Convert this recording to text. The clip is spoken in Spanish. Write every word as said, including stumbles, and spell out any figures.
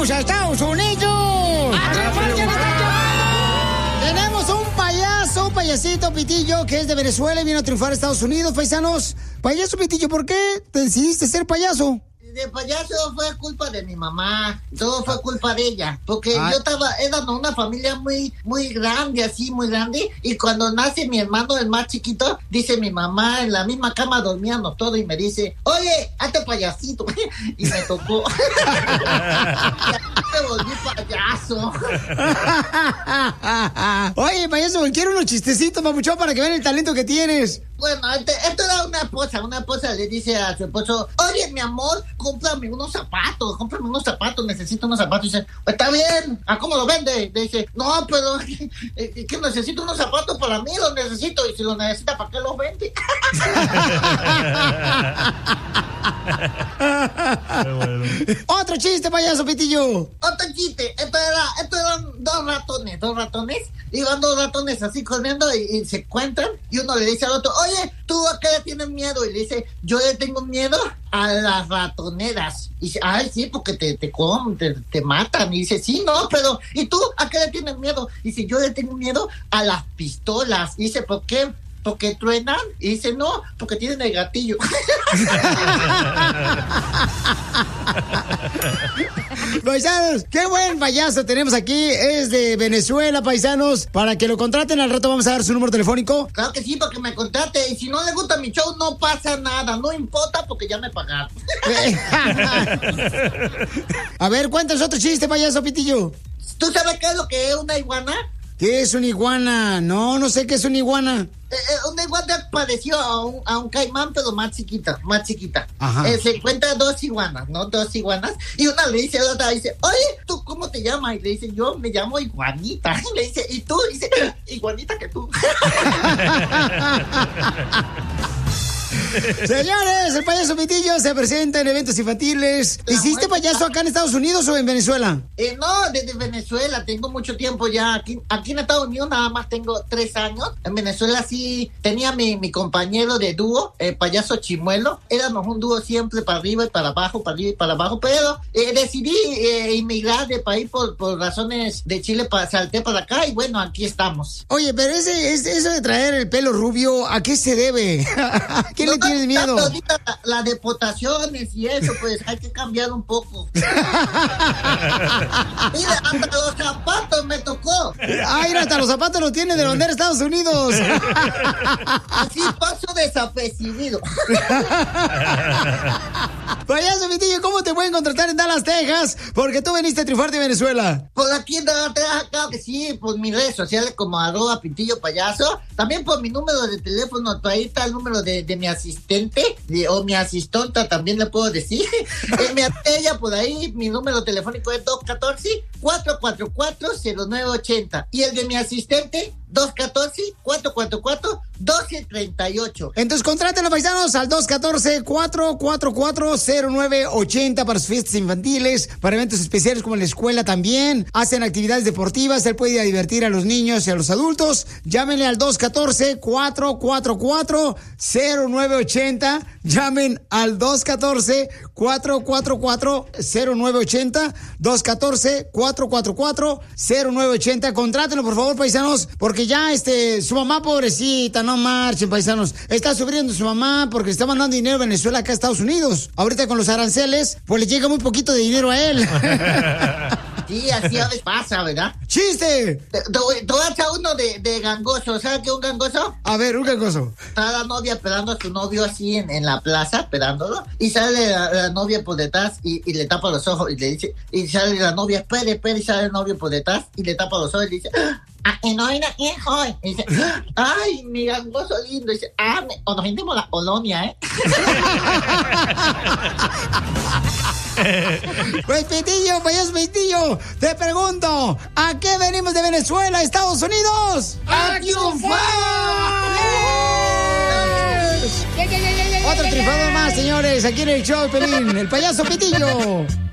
¡Vamos a Estados Unidos! Tenemos un payaso, un payasito, Pitillo, que es de Venezuela y vino a triunfar a Estados Unidos, paisanos. Payaso, Pitillo, ¿por qué te decidiste ser payaso? De payaso fue culpa de mi mamá, todo fue culpa de ella, porque Ay. yo estaba, era una familia muy, muy grande, así, muy grande, y cuando nace mi hermano, el más chiquito, dice mi mamá, en la misma cama dormíamos todo, y me dice, oye, hazte payasito, y me tocó. Me volví payaso. Oye, payaso, quiero unos chistecitos, papuchón, para que vean el talento que tienes. Bueno, este, esto era una esposa, una esposa le dice a su esposo, oye, mi amor, cómprame unos zapatos, cómprame unos zapatos, necesito unos zapatos. Y dice, está bien, ¿a cómo lo vende? Le dice, no, pero que, que necesito unos zapatos para mí, los necesito, y si los necesita, ¿para qué los vende? Bueno. Otro chiste, payaso, Pitillo. Otro chiste, esto era, esto eran dos ratones, dos ratones, iban dos ratones así corriendo y, y se encuentran, y uno le dice al otro, oye, ¿tú a qué le tienes miedo? Y le dice, yo le tengo miedo a las ratoneras. Y dice, ay, sí, porque te, te comen, te, te matan. Y dice, sí, no, pero, ¿y tú a qué le tienes miedo? Y dice, yo le tengo miedo a las pistolas. Y dice, ¿por qué? ¿Porque truenan? Y dice, no, porque tienen el gatillo. Paisanos, qué buen payaso tenemos aquí. Es de Venezuela, paisanos. Para que lo contraten, al rato vamos a dar su número telefónico. Claro que sí, para que me contrate. Y si no le gusta mi show, no pasa nada. No importa porque ya me pagaron. A ver, cuéntanos otro chiste, payaso, Pitillo. ¿Tú sabes qué es lo que es una iguana? ¿Qué es una iguana? No, no sé qué es una iguana. Eh, eh, una iguana pareció a un, a un caimán, pero más chiquita, más chiquita. Ajá. Eh, se encuentra dos iguanas, ¿no? Dos iguanas. Y una le dice a la otra, dice, oye, ¿tú cómo te llamas? Y le dice, yo me llamo Iguanita. Y le dice, ¿y tú? Y dice, iguanita que tú. Señores, el payaso Pitillo se presenta en eventos infantiles. ¿Hiciste payaso acá en Estados Unidos o en Venezuela? Eh, no, desde Venezuela. Tengo mucho tiempo ya. Aquí, aquí en Estados Unidos nada más tengo tres años. En Venezuela sí tenía mi, mi compañero de dúo, el payaso Chimuelo. Éramos un dúo siempre para arriba y para abajo, para arriba y para abajo. Pero eh, decidí eh, inmigrar de país por, por razones de Chile. Para, salté para acá y bueno, aquí estamos. Oye, pero ese, ese, eso de traer el pelo rubio, ¿a qué se debe? ¿A qué no, le tienes miedo? Ahorita las la deportaciones y eso, pues hay que cambiar un poco. Mira, hasta los zapatos me tocó. Ay, hasta los zapatos los tiene de donde era Estados Unidos. Así paso desapercibido. Payaso Pitillo, ¿cómo te pueden contratar en Dallas, Texas? Porque tú viniste a triunfar de Venezuela. Por aquí en Dallas, Texas, claro que sí, por mis redes sociales como arroba Pitillo Payaso. También por mi número de teléfono, ahí está el número de, de mi asistente, de, o mi asistonta también le puedo decir. eh, me atella por ahí, mi número telefónico es dos uno cuatro, cuatro cuatro cuatro, cero nueve ocho cero. Y el de mi asistente, dos uno cuatro, cuatro cuatro cuatro, uno dos tres ocho. Entonces contrátenlo, paisanos, al dos uno cuatro, cuatro cuatro cuatro, cero nueve ocho cero para sus fiestas infantiles, para eventos especiales como en la escuela también. Hacen actividades deportivas, él puede ir a divertir a los niños y a los adultos. Llámenle al dos uno cuatro, cuatro cuatro cuatro, cero nueve ocho cero. Llamen al dos uno cuatro, cuatro cuatro cuatro, cero nueve ocho cero. dos uno cuatro, cuatro cuatro cuatro, cero nueve ocho cero. Contrátenlo, por favor, paisanos, porque ya este, su mamá pobrecita, no marchen, paisanos. Está sufriendo su mamá porque está mandando dinero a Venezuela acá a Estados Unidos. Ahorita con los aranceles, pues le llega muy poquito de dinero a él. Sí, así a veces pasa, ¿verdad? ¡Chiste! Te, te, voy, te voy a echar uno de, de gangoso. ¿Sabes qué es un gangoso? A ver, un gangoso. Está la novia esperando a su novio así en, en la plaza, esperándolo. Y sale la, la novia por detrás y, y le tapa los ojos y le dice... Y sale la novia, espere, espere, y sale el novio por detrás y le tapa los ojos y le dice... Ah, y no hay nadie hoy. Y dice, ay, mi gangoso lindo. Y dice, ah, me, o nos vendemos la colonia, ¿eh? Pues Pitillo, payaso Pitillo, te pregunto, ¿a qué venimos de Venezuela, Estados Unidos? ¡A triunfar! Otro triunfador más, señores, aquí en el show, Pelín, el payaso Pitillo.